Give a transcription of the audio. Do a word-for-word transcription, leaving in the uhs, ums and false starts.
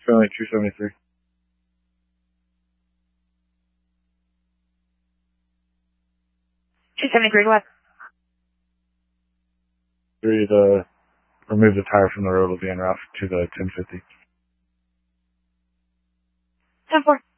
Family two seventy-three. two seventy-three, go ahead. Three to remove the tire from the road will be en route to the ten fifty. ten four.